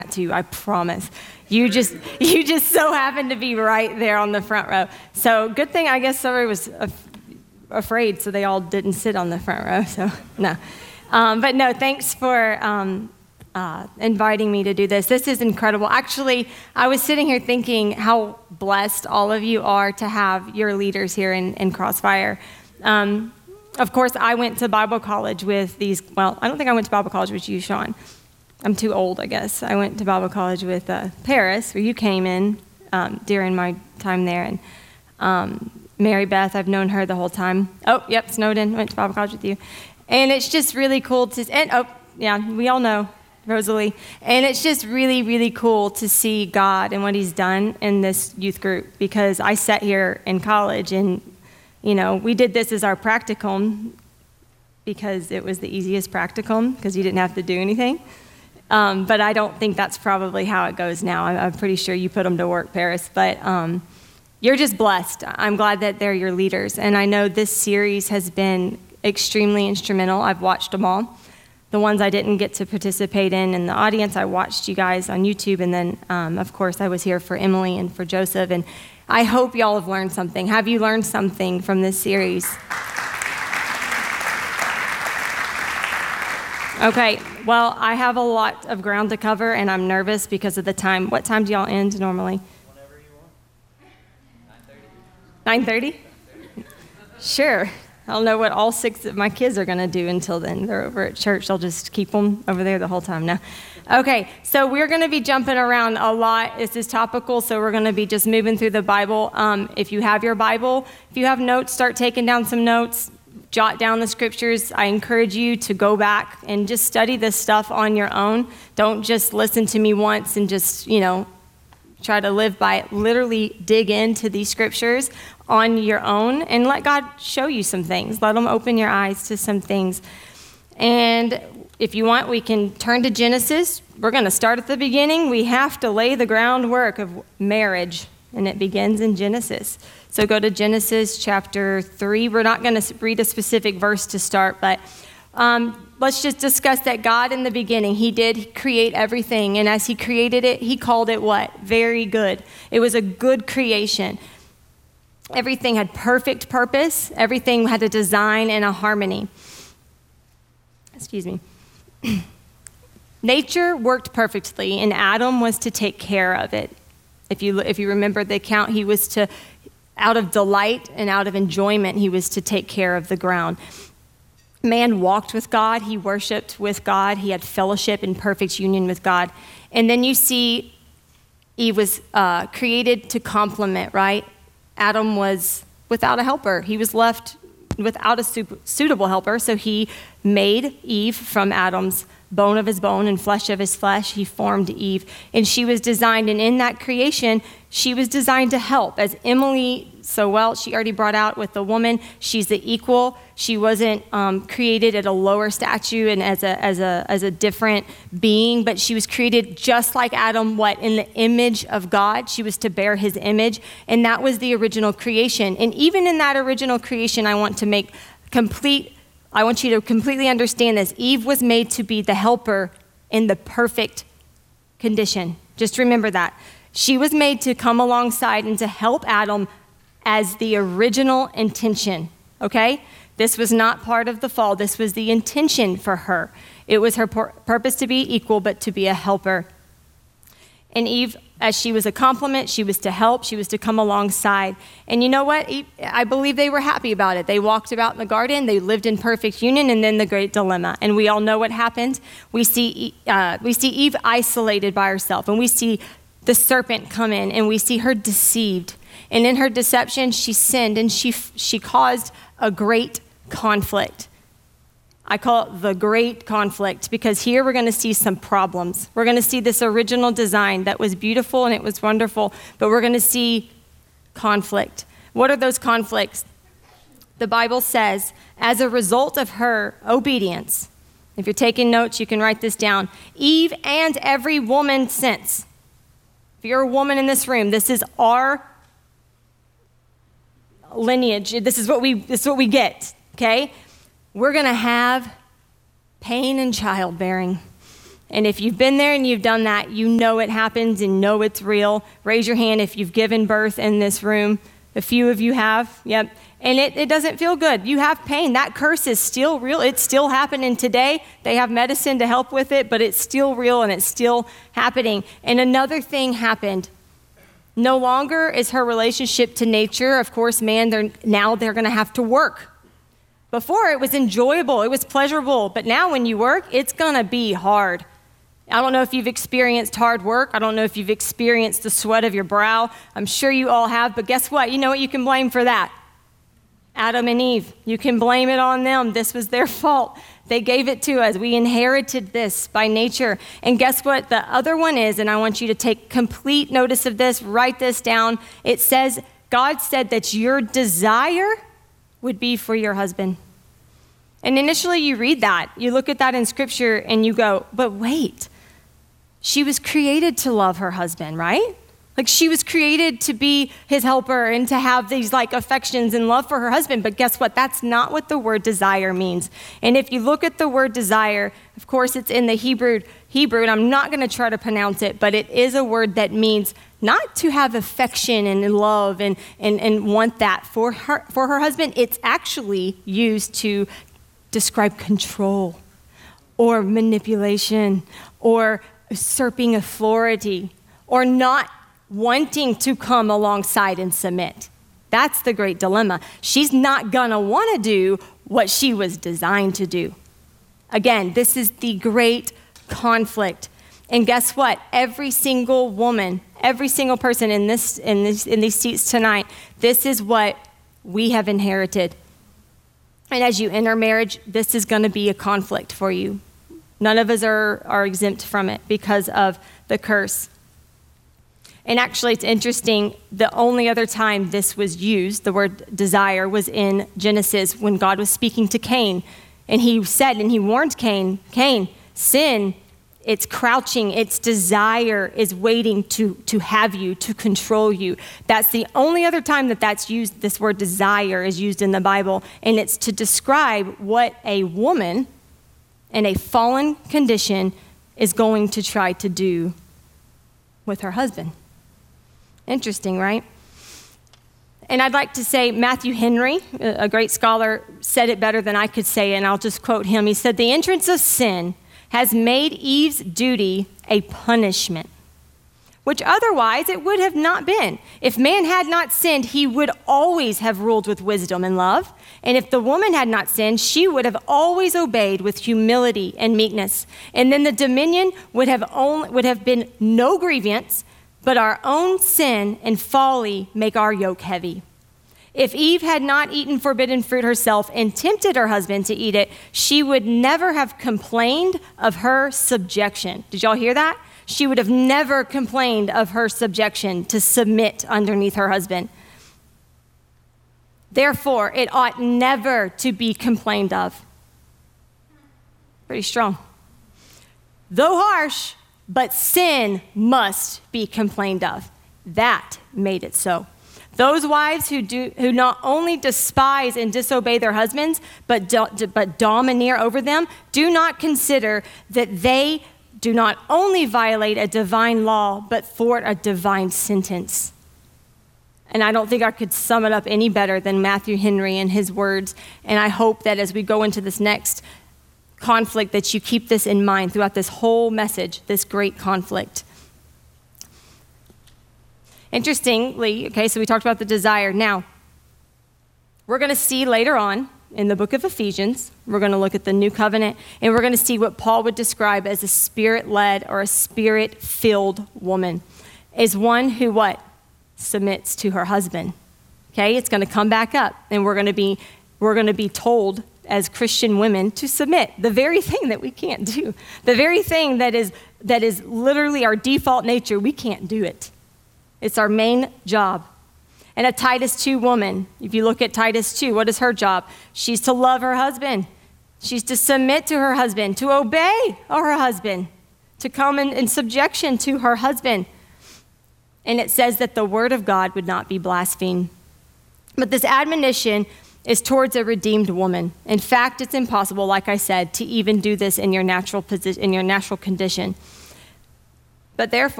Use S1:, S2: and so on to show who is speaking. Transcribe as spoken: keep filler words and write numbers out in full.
S1: to you, I promise. You just you just so happened to be right there on the front row. So good thing, I guess somebody was af- afraid, so they all didn't sit on the front row. So no, um, but no, thanks for um, uh, inviting me to do this. This is incredible. Actually, I was sitting here thinking how blessed all of you are to have your leaders here in, in Crossfire. Um, of course, I went to Bible college with these. Well, I don't think I went to Bible college with you, Sean. I'm too old, I guess. I went to Bible college with uh, Paris, where you came in um, during my time there. And um, Mary Beth, I've known her the whole time. Oh, yep, Snowden, went to Bible college with you. And it's just really cool to, and oh, yeah, we all know Rosalie. And it's just really, really cool to see God and what he's done in this youth group, because I sat here in college and, you know, we did this as our practicum because it was the easiest practicum because you didn't have to do anything. Um, but I don't think that's probably how it goes now. I'm, I'm pretty sure you put them to work, Paris. But um, you're just blessed. I'm glad that they're your leaders. And I know this series has been extremely instrumental. I've watched them all. The ones I didn't get to participate in in the audience, I watched you guys on YouTube. And then, um, of course, I was here for Emily and for Joseph. And I hope y'all have learned something. Have you learned something from this series? Okay, well, I have a lot of ground to cover, and I'm nervous because of the time. What time do y'all end normally?
S2: Whenever you want. nine thirty.
S1: nine thirty? Sure. I don't know what all six of my kids are going to do until then. They're over at church. I'll just keep them over there the whole time now. Okay, so we're going to be jumping around a lot. This is topical, so we're going to be just moving through the Bible. Um, if you have your Bible, if you have notes, start taking down some notes. Jot down the scriptures. I encourage you to go back and just study this stuff on your own. Don't just listen to me once and just, you know, try to live by it. Literally dig into these scriptures on your own and let God show you some things. Let him open your eyes to some things. And if you want, we can turn to Genesis. We're going to start at the beginning. We have to lay the groundwork of marriage, and it begins in Genesis. So go to Genesis chapter three. We're not going to read a specific verse to start, but um, let's just discuss that God in the beginning, he did create everything. And as he created it, he called it what? Very good. It was a good creation. Everything had perfect purpose. Everything had a design and a harmony. Excuse me. Nature worked perfectly, and Adam was to take care of it. If you if you remember the account, he was to, out of delight and out of enjoyment, he was to take care of the ground. Man walked with God. He worshiped with God. He had fellowship and perfect union with God. And then you see Eve was uh, created to complement, right? Adam was without a helper. He was left without a su- suitable helper, so he made Eve from Adam's bone of his bone and flesh of his flesh. He formed Eve, and she was designed, and in that creation, she was designed to help. As Emily so well, she already brought out with the woman, she's the equal. She wasn't um, created at a lower statue and as a as a as a different being, but she was created just like Adam, what? In the image of God. She was to bear his image, and that was the original creation. And even in that original creation, I want to make complete I want you to completely understand this. Eve was made to be the helper in the perfect condition. Just remember that. She was made to come alongside and to help Adam as the original intention, okay? This was not part of the fall. This was the intention for her. It was her pur- purpose to be equal, but to be a helper. And Eve, as she was a complement, she was to help, she was to come alongside. And you know what? Eve, I believe they were happy about it. They walked about in the garden, they lived in perfect union, and then the great dilemma. And we all know what happened. We see, uh, we see Eve isolated by herself, and we see the serpent come in, and we see her deceived. And in her deception, she sinned, and she she caused a great conflict. I call it the great conflict, because here we're going to see some problems. We're going to see this original design that was beautiful and it was wonderful, but we're going to see conflict. What are those conflicts? The Bible says, as a result of her obedience, if you're taking notes, you can write this down, Eve and every woman since. If you're a woman in this room, this is our lineage. This is what we, this is what we get, okay? We're going to have pain in childbearing. And if you've been there and you've done that, you know it happens and know it's real. Raise your hand if you've given birth in this room. A few of you have, yep. And it, it doesn't feel good. You have pain. That curse is still real. It's still happening today. They have medicine to help with it, but it's still real and it's still happening. And another thing happened. No longer is her relationship to nature. Of course, man, they're, now they're going to have to work. Before, it was enjoyable. It was pleasurable. But now when you work, it's going to be hard. I don't know if you've experienced hard work. I don't know if you've experienced the sweat of your brow. I'm sure you all have. But guess what? You know what you can blame for that? Adam and Eve. You can blame it on them. This was their fault. They gave it to us. We inherited this by nature. And guess what? The other one is, and I want you to take complete notice of this, write this down. It says, God said that your desire would be for your husband. And initially you read that. You look at that in Scripture and you go, but wait. She was created to love her husband, right? Like she was created to be his helper and to have these like affections and love for her husband. But guess what? That's not what the word desire means. And if you look at the word desire, of course it's in the Hebrew, Hebrew, and I'm not going to try to pronounce it, but it is a word that means not to have affection and love and, and, and want that for her, for her husband. It's actually used to describe control or manipulation or usurping authority or not wanting to come alongside and submit. That's the great dilemma. She's not gonna wanna do what she was designed to do. Again, this is the great conflict. And guess what? Every single woman, every single person in this, in this, in these seats tonight, this is what we have inherited. And as you enter marriage, this is gonna be a conflict for you. None of us are, are exempt from it because of the curse. And actually, it's interesting, the only other time this was used, the word desire, was in Genesis when God was speaking to Cain. And he said, and he warned Cain, Cain, sin, it's crouching, its desire is waiting to, to have you, to control you. That's the only other time that that's used, this word desire is used in the Bible. And it's to describe what a woman in a fallen condition is going to try to do with her husband. Interesting, right? And I'd like to say Matthew Henry, a great scholar, said it better than I could say it, and I'll just quote him. He said, "The entrance of sin has made Eve's duty a punishment, which otherwise it would have not been. If man had not sinned, he would always have ruled with wisdom and love. And if the woman had not sinned, she would have always obeyed with humility and meekness. And then the dominion would have only, would have been no grievance, but our own sin and folly make our yoke heavy. If Eve had not eaten forbidden fruit herself and tempted her husband to eat it, she would never have complained of her subjection." Did y'all hear that? She would have never complained of her subjection to submit underneath her husband. Therefore, it ought never to be complained of. Pretty strong. Though harsh, but sin must be complained of. That made it so. Those wives who do, who not only despise and disobey their husbands, but, do, but domineer over them, do not consider that they do not only violate a divine law, but thwart a divine sentence. And I don't think I could sum it up any better than Matthew Henry and his words. And I hope that as we go into this next conflict, that you keep this in mind throughout this whole message, this great conflict. Interestingly, okay, so we talked about the desire. Now, we're going to see later on in the book of Ephesians, we're going to look at the new covenant, and we're going to see what Paul would describe as a spirit-led or a spirit-filled woman, is one who what? Submits to her husband. Okay, it's going to come back up, and we're going to be we're going to be told as Christian women to submit, the very thing that we can't do, the very thing that is that is literally our default nature. We can't do it. It's our main job. And a Titus two woman, if you look at Titus two, what is her job? She's to love her husband. She's to submit to her husband, to obey her husband, to come in, in subjection to her husband. And it says that the word of God would not be blasphemed. But this admonition is towards a redeemed woman. In fact, it's impossible, like I said, to even do this in your natural position, in your natural condition. But therefore,